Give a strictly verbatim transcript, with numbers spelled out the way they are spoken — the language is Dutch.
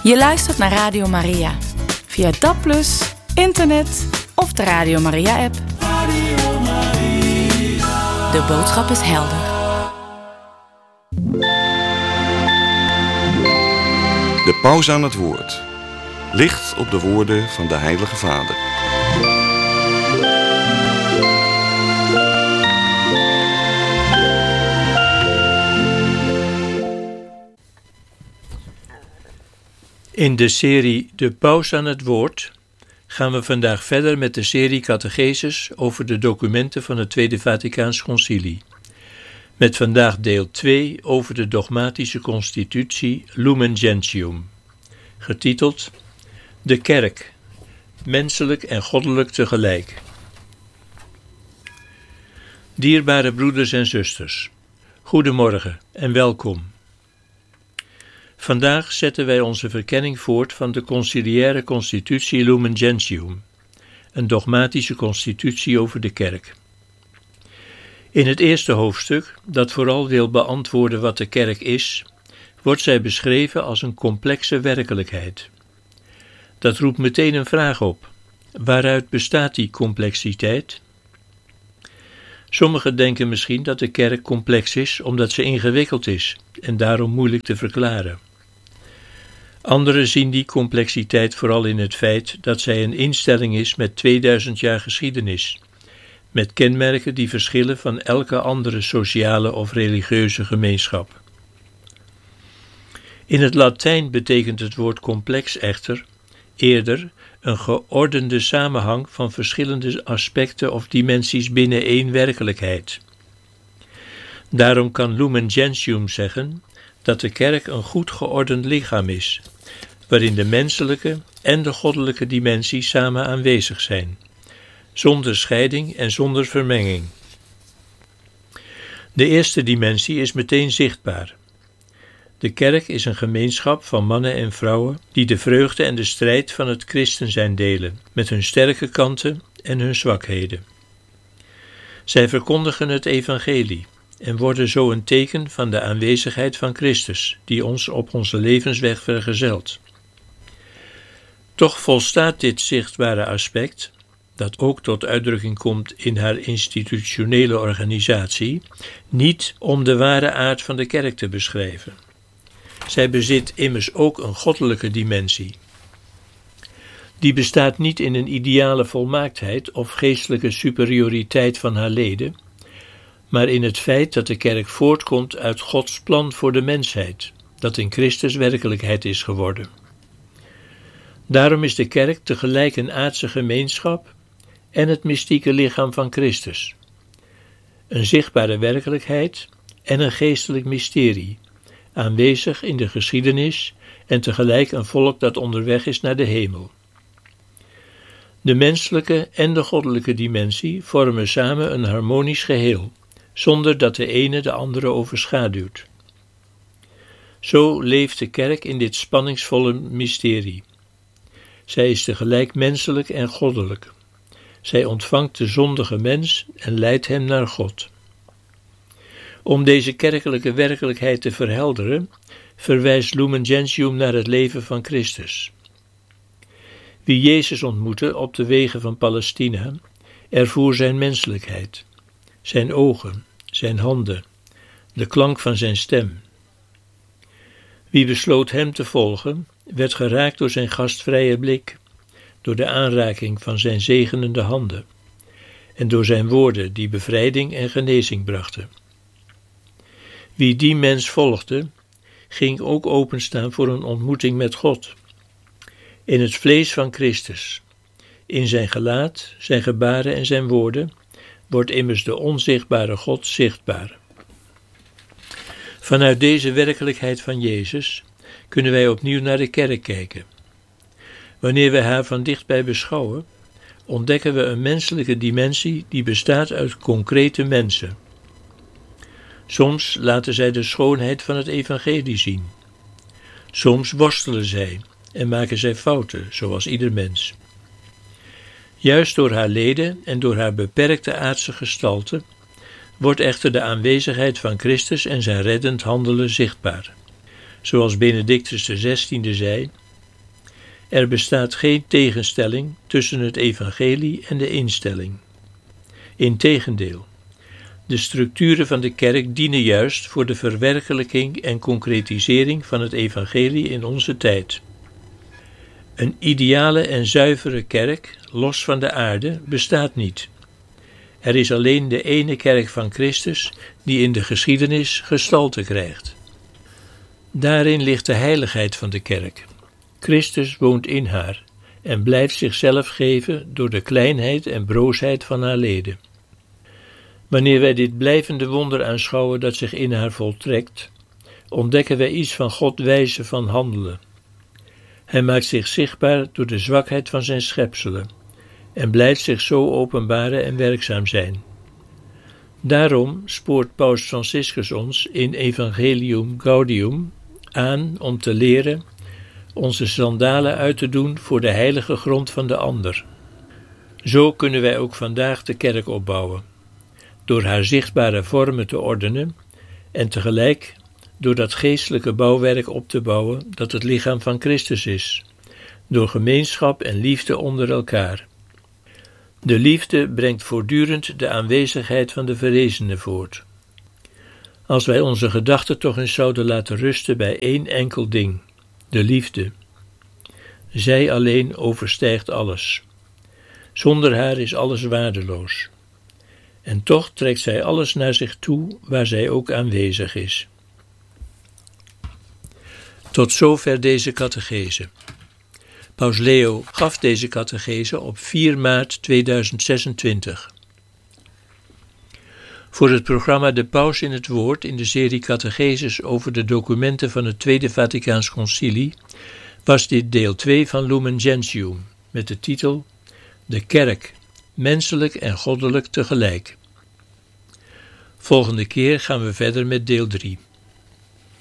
Je luistert naar Radio Maria. Via D A B plus, internet of de Radio Maria-app. Radio Maria. De boodschap is helder. De paus aan het woord. Licht op de woorden van de Heilige Vader. In de serie De Paus aan het Woord gaan we vandaag verder met de serie catecheses over de documenten van het Tweede Vaticaans Concilie. Met vandaag deel twee over de dogmatische constitutie Lumen Gentium, getiteld De Kerk, menselijk en goddelijk tegelijk. Dierbare broeders en zusters, goedemorgen en welkom. Vandaag zetten wij onze verkenning voort van de conciliaire constitutie Lumen Gentium, een dogmatische constitutie over de kerk. In het eerste hoofdstuk, dat vooral wil beantwoorden wat de kerk is, wordt zij beschreven als een complexe werkelijkheid. Dat roept meteen een vraag op. Waaruit bestaat die complexiteit? Sommigen denken misschien dat de kerk complex is omdat ze ingewikkeld is en daarom moeilijk te verklaren. Anderen zien die complexiteit vooral in het feit dat zij een instelling is met tweeduizend jaar geschiedenis, met kenmerken die verschillen van elke andere sociale of religieuze gemeenschap. In het Latijn betekent het woord complex echter eerder een geordende samenhang van verschillende aspecten of dimensies binnen één werkelijkheid. Daarom kan Lumen Gentium zeggen dat de kerk een goed geordend lichaam is, waarin de menselijke en de goddelijke dimensie samen aanwezig zijn, zonder scheiding en zonder vermenging. De eerste dimensie is meteen zichtbaar. De kerk is een gemeenschap van mannen en vrouwen die de vreugde en de strijd van het christen zijn delen, met hun sterke kanten en hun zwakheden. Zij verkondigen het evangelie en worden zo een teken van de aanwezigheid van Christus, die ons op onze levensweg vergezelt. Toch volstaat dit zichtbare aspect, dat ook tot uitdrukking komt in haar institutionele organisatie, niet om de ware aard van de kerk te beschrijven. Zij bezit immers ook een goddelijke dimensie. Die bestaat niet in een ideale volmaaktheid of geestelijke superioriteit van haar leden, maar in het feit dat de kerk voortkomt uit Gods plan voor de mensheid, dat in Christus werkelijkheid is geworden. Daarom is de kerk tegelijk een aardse gemeenschap en het mystieke lichaam van Christus. Een zichtbare werkelijkheid en een geestelijk mysterie, aanwezig in de geschiedenis en tegelijk een volk dat onderweg is naar de hemel. De menselijke en de goddelijke dimensie vormen samen een harmonisch geheel, zonder dat de ene de andere overschaduwt. Zo leeft de kerk in dit spanningsvolle mysterie. Zij is tegelijk menselijk en goddelijk. Zij ontvangt de zondige mens en leidt hem naar God. Om deze kerkelijke werkelijkheid te verhelderen, verwijst Lumen Gentium naar het leven van Christus. Wie Jezus ontmoette op de wegen van Palestina, ervoer zijn menselijkheid, zijn ogen, zijn handen, de klank van zijn stem. Wie besloot hem te volgen, werd geraakt door zijn gastvrije blik, door de aanraking van zijn zegenende handen en door zijn woorden die bevrijding en genezing brachten. Wie die mens volgde, ging ook openstaan voor een ontmoeting met God. In het vlees van Christus, in zijn gelaat, zijn gebaren en zijn woorden, wordt immers de onzichtbare God zichtbaar. Vanuit deze werkelijkheid van Jezus kunnen wij opnieuw naar de kerk kijken. Wanneer we haar van dichtbij beschouwen, ontdekken we een menselijke dimensie die bestaat uit concrete mensen. Soms laten zij de schoonheid van het evangelie zien. Soms worstelen zij en maken zij fouten, zoals ieder mens. Juist door haar leden en door haar beperkte aardse gestalte wordt echter de aanwezigheid van Christus en zijn reddend handelen zichtbaar. Zoals Benedictus de zestiende zei, Er bestaat geen tegenstelling tussen het evangelie en de instelling. Integendeel, de structuren van de kerk dienen juist voor de verwerkelijking en concretisering van het evangelie in onze tijd. Een ideale en zuivere kerk, los van de aarde, bestaat niet. Er is alleen de ene kerk van Christus die in de geschiedenis gestalte krijgt. Daarin ligt de heiligheid van de kerk. Christus woont in haar en blijft zichzelf geven door de kleinheid en broosheid van haar leden. Wanneer wij dit blijvende wonder aanschouwen dat zich in haar voltrekt, ontdekken wij iets van Gods wijze van handelen. Hij maakt zich zichtbaar door de zwakheid van zijn schepselen en blijft zich zo openbaren en werkzaam zijn. Daarom spoort Paus Franciscus ons in Evangelium Gaudium aan om te leren onze sandalen uit te doen voor de heilige grond van de ander. Zo kunnen wij ook vandaag de kerk opbouwen, door haar zichtbare vormen te ordenen en tegelijk door dat geestelijke bouwwerk op te bouwen dat het lichaam van Christus is, door gemeenschap en liefde onder elkaar. De liefde brengt voortdurend de aanwezigheid van de verrezenen voort. Als wij onze gedachten toch eens zouden laten rusten bij één enkel ding, de liefde. Zij alleen overstijgt alles. Zonder haar is alles waardeloos. En toch trekt zij alles naar zich toe waar zij ook aanwezig is. Tot zover deze catechese. Paus Leo gaf deze catechese op vier maart tweeduizend zesentwintig. Voor het programma De Paus in het Woord in de serie catecheses over de documenten van het Tweede Vaticaans Concilie was dit deel twee van Lumen Gentium met de titel De Kerk, menselijk en goddelijk tegelijk. Volgende keer gaan we verder met deel drie.